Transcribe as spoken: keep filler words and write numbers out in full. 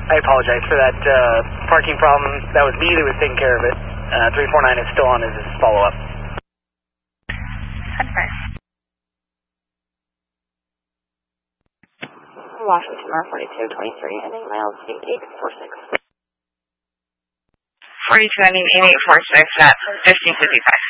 I apologize for that uh, parking problem. That was me that was taking care of it. Uh, three four nine is still on as his follow-up. Washington, R forty-two twenty-three, ending miles eight eight four six. forty-two ending eight eight four six at fifteen fifty-five.